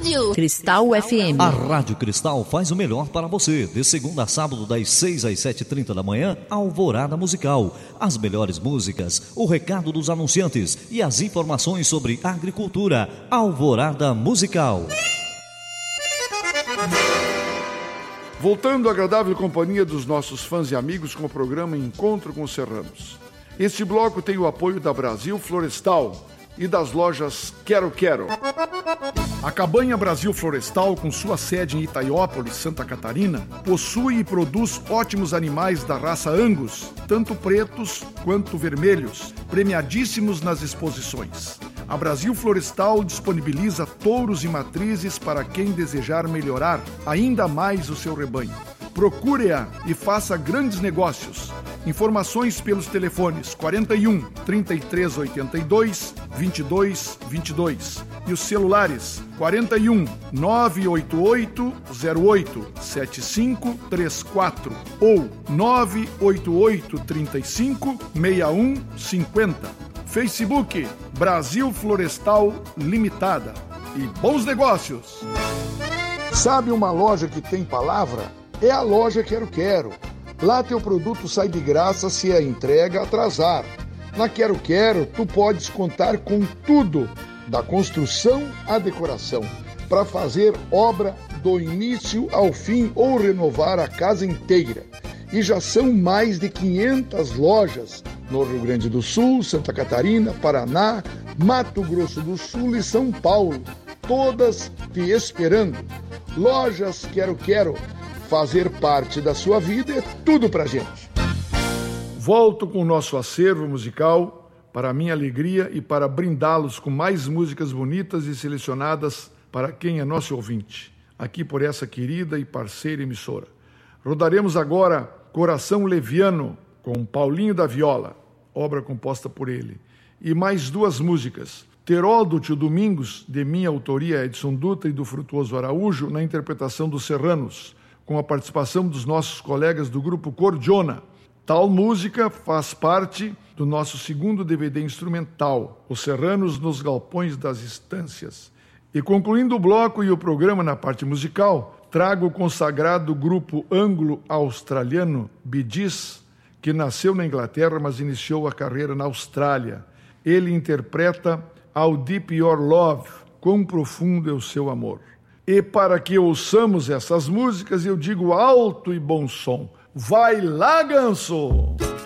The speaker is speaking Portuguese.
Rádio Cristal FM. A Rádio Cristal faz o melhor para você. De segunda a sábado, das 6 às 7h30 da manhã, Alvorada Musical. As melhores músicas, o recado dos anunciantes e as informações sobre agricultura. Alvorada Musical. Voltando à agradável companhia dos nossos fãs e amigos com o programa Encontro com os Serranos. Este bloco tem o apoio da Brasil Florestal e das lojas Quero Quero. A Cabanha Brasil Florestal, com sua sede em Itaiópolis, Santa Catarina, possui e produz ótimos animais da raça Angus, tanto pretos quanto vermelhos, premiadíssimos nas exposições. A Brasil Florestal disponibiliza touros e matrizes para quem desejar melhorar ainda mais o seu rebanho. Procure-a e faça grandes negócios. Informações pelos telefones 41 3382 2222 e os celulares 41 988 08 7534 ou 988 35 6150. Facebook Brasil Florestal Limitada. E bons negócios! Sabe uma loja que tem palavra? É a loja Quero Quero. Lá teu produto sai de graça se a entrega atrasar. Na Quero Quero, tu podes contar com tudo, da construção à decoração, para fazer obra do início ao fim ou renovar a casa inteira. E já são mais de 500 lojas no Rio Grande do Sul, Santa Catarina, Paraná, Mato Grosso do Sul e São Paulo, todas te esperando. Lojas Quero Quero. Fazer parte da sua vida é tudo pra gente. Volto com o nosso acervo musical para a minha alegria e para brindá-los com mais músicas bonitas e selecionadas para quem é nosso ouvinte, aqui por essa querida e parceira emissora. Rodaremos agora Coração Leviano, com Paulinho da Viola, obra composta por ele, e mais duas músicas, Terol do Tio Domingos, de minha autoria Edson Dutra e do Frutuoso Araújo, na interpretação dos Serranos, com a participação dos nossos colegas do grupo Cordiona. Tal música faz parte do nosso segundo DVD instrumental, Os Serranos nos Galpões das Estâncias. E concluindo o bloco e o programa na parte musical, trago o consagrado grupo anglo-australiano Bee Gees, que nasceu na Inglaterra, mas iniciou a carreira na Austrália. Ele interpreta How Deep Your Love, quão profundo é o seu amor. E para que ouçamos essas músicas, eu digo alto e bom som. Vai lá, ganso!